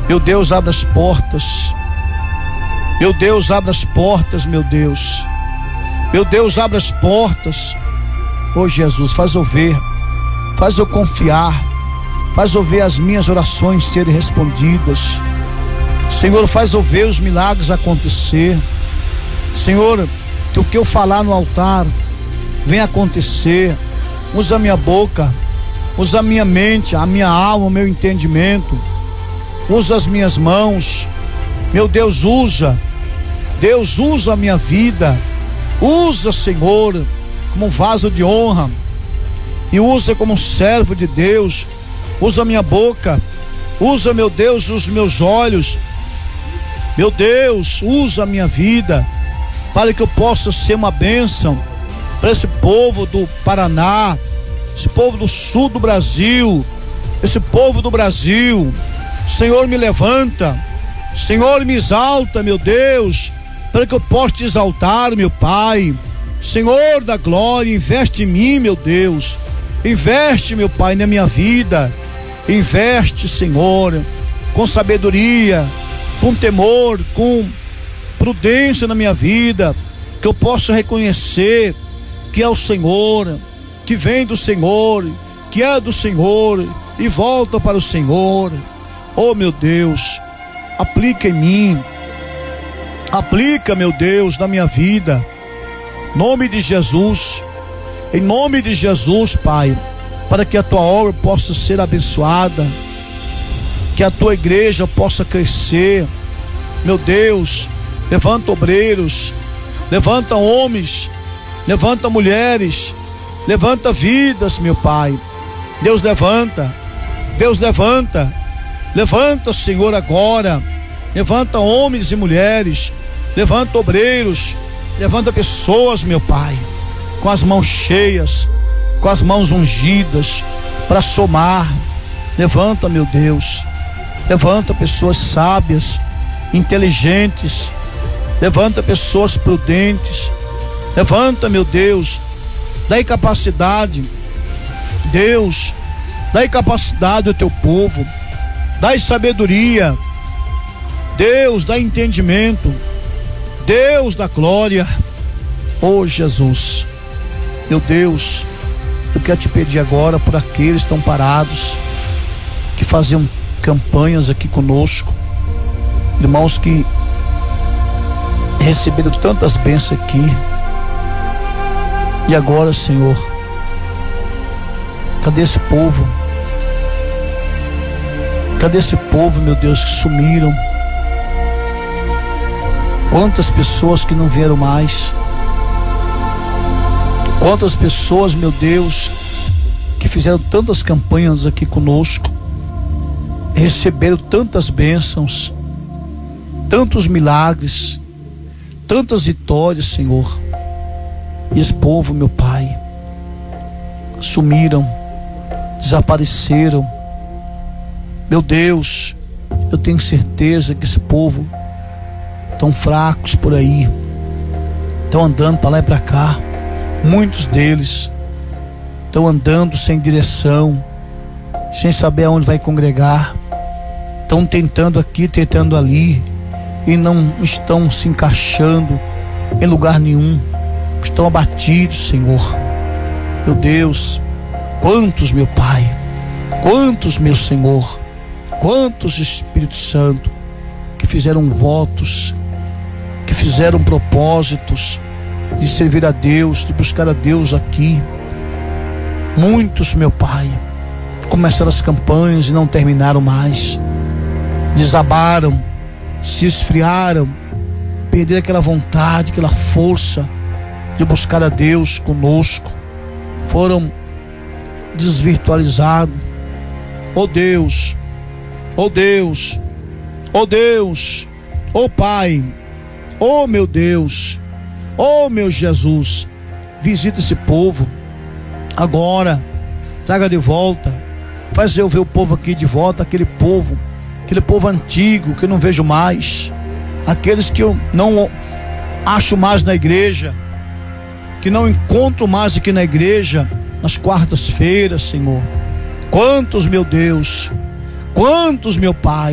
Meu Deus, abre as portas. Meu Deus, abre as portas, meu Deus. Meu Deus, abre as portas. Oh Jesus, faz eu ver, faz eu confiar, faz eu ver as minhas orações serem respondidas. Senhor, faz eu ver os milagres acontecer. Senhor, que o que eu falar no altar venha acontecer. Usa a minha boca, usa a minha mente, a minha alma, o meu entendimento. Usa as minhas mãos. Meu Deus, usa. Deus, usa a minha vida. Usa, Senhor, como um vaso de honra. E usa como um servo de Deus. Usa a minha boca. Usa, meu Deus, os meus olhos. Meu Deus, usa a minha vida para que eu possa ser uma bênção para esse povo do Paraná, esse povo do sul do Brasil, esse povo do Brasil. Senhor, me levanta, Senhor, me exalta, meu Deus, para que eu possa te exaltar, meu Pai. Senhor da glória, investe em mim, meu Deus. Investe, meu Pai, na minha vida. Investe, Senhor, com sabedoria, com temor, com prudência na minha vida, que eu possa reconhecer que é o Senhor, que vem do Senhor, que é do Senhor e volta para o Senhor. Oh, meu Deus, aplica em mim, aplica, meu Deus, na minha vida, em nome de Jesus, Pai, para que a tua obra possa ser abençoada, que a tua igreja possa crescer. Meu Deus, levanta obreiros, levanta homens, levanta mulheres, levanta vidas, meu Pai. Deus levanta, levanta, Senhor, agora. Levanta homens e mulheres, levanta obreiros, levanta pessoas, meu Pai, com as mãos cheias, com as mãos ungidas para somar. Levanta, meu Deus, levanta pessoas sábias, inteligentes, levanta pessoas prudentes, levanta, meu Deus, dai capacidade, Deus, dai capacidade ao teu povo, dai sabedoria, Deus, dá entendimento, Deus da glória. Oh Jesus, meu Deus, eu quero te pedir agora por aqueles que estão parados, que faziam campanhas aqui conosco, irmãos que receberam tantas bênçãos aqui, e agora, Senhor, cadê esse povo? Cadê esse povo, meu Deus, que sumiram? Quantas pessoas que não vieram mais? Quantas pessoas, meu Deus, que fizeram tantas campanhas aqui conosco, receberam tantas bênçãos, tantos milagres, tantas vitórias, Senhor. E esse povo, meu Pai, sumiram, desapareceram. Meu Deus, eu tenho certeza que esse povo estão fracos por aí, estão andando para lá e para cá. Muitos deles estão andando sem direção, sem saber aonde vai congregar, estão tentando aqui, tentando ali, e não estão se encaixando em lugar nenhum, estão abatidos, Senhor. Meu Deus, quantos, meu Pai, quantos, meu Senhor, quantos, Espírito Santo, que fizeram votos, que fizeram propósitos de servir a Deus, de buscar a Deus aqui. Muitos, meu Pai, começaram as campanhas e não terminaram mais, desabaram, se esfriaram, perderam aquela vontade, aquela força de buscar a Deus conosco, foram desvirtualizados. Oh Deus, oh Deus, oh Deus, oh Pai, oh meu Deus, oh meu Jesus, visita esse povo agora, traga de volta, faz eu ver o povo aqui de volta, aquele povo antigo que eu não vejo mais, aqueles que eu não acho mais na igreja, que não encontro mais aqui na igreja, nas quartas-feiras, Senhor. Quantos, meu Deus, quantos, meu Pai,